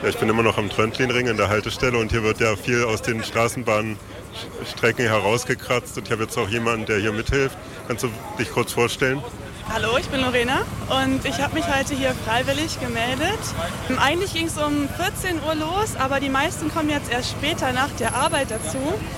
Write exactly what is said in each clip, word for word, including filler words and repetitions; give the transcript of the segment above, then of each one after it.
Ja, ich bin immer noch am Tröndlinring in der Haltestelle und hier wird ja viel aus den Straßenbahnstrecken herausgekratzt und ich habe jetzt auch jemanden, der hier mithilft. Kannst du dich kurz vorstellen? Hallo, ich bin Lorena und ich habe mich heute hier freiwillig gemeldet. Eigentlich ging es um vierzehn Uhr los, aber die meisten kommen jetzt erst später nach der Arbeit dazu.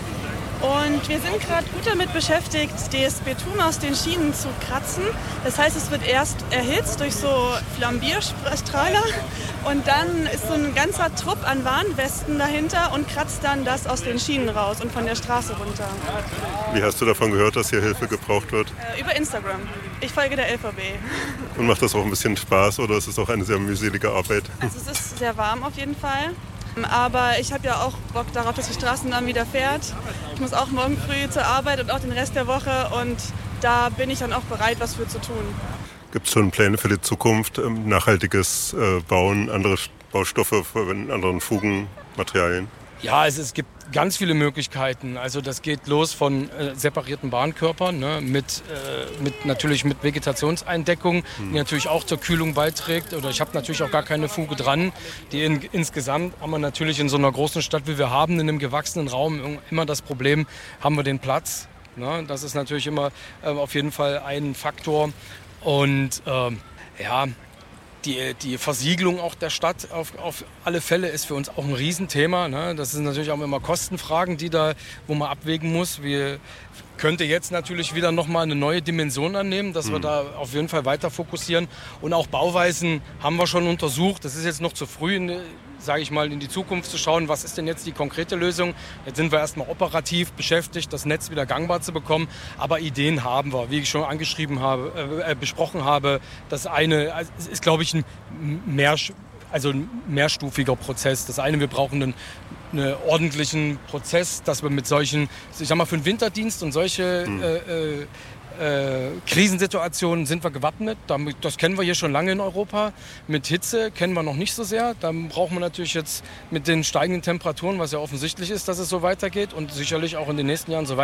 Und wir sind gerade gut damit beschäftigt, das Beton aus den Schienen zu kratzen. Das heißt, es wird erst erhitzt durch so Flambierstrahler und dann ist so ein ganzer Trupp an Warnwesten dahinter und kratzt dann das aus den Schienen raus und von der Straße runter. Wie hast du davon gehört, dass hier Hilfe gebraucht wird? Äh, über Instagram. Ich folge der L V B. Und macht das auch ein bisschen Spaß oder ist es auch eine sehr mühselige Arbeit? Also es ist sehr warm auf jeden Fall. Aber ich habe ja auch Bock darauf, dass die Straßenbahn wieder fährt. Ich muss auch morgen früh zur Arbeit und auch den Rest der Woche. Und da bin ich dann auch bereit, was für zu tun. Gibt es schon Pläne für die Zukunft? Nachhaltiges äh, Bauen, andere Baustoffe, anderen Fugen, Materialien? Ja, also es gibt ganz viele Möglichkeiten. Also das geht los von äh, separierten Bahnkörpern, ne, mit, äh, mit natürlich mit Vegetationseindeckung, hm. die natürlich auch zur Kühlung beiträgt. Oder ich habe natürlich auch gar keine Fuge dran. Die in, insgesamt haben wir natürlich in so einer großen Stadt, wie wir haben, in einem gewachsenen Raum immer das Problem, haben wir den Platz. Ne? Das ist natürlich immer äh, auf jeden Fall ein Faktor. Und ähm, ja, Die, die Versiegelung auch der Stadt auf, auf alle Fälle ist für uns auch ein Riesenthema. Ne? Das sind natürlich auch immer Kostenfragen, die da, wo man abwägen muss. Wir könnte jetzt natürlich wieder nochmal eine neue Dimension annehmen, dass mhm. wir da auf jeden Fall weiter fokussieren. Und auch Bauweisen haben wir schon untersucht. Das ist jetzt noch zu früh, sage ich mal, in die Zukunft zu schauen, was ist denn jetzt die konkrete Lösung. Jetzt sind wir erstmal operativ beschäftigt, das Netz wieder gangbar zu bekommen. Aber Ideen haben wir, wie ich schon angeschrieben habe, äh, besprochen habe. Das eine also es ist, glaube ich, ein mehr, also ein mehrstufiger Prozess. Das eine, wir brauchen einen, einen ordentlichen Prozess, dass wir mit solchen, ich sag mal, für den Winterdienst und solche mhm. äh, äh, Äh, Krisensituationen sind wir gewappnet. Das kennen wir hier schon lange in Europa. Mit Hitze kennen wir noch nicht so sehr. Da brauchen wir natürlich jetzt mit den steigenden Temperaturen, was ja offensichtlich ist, dass es so weitergeht und sicherlich auch in den nächsten Jahren so weitergeht.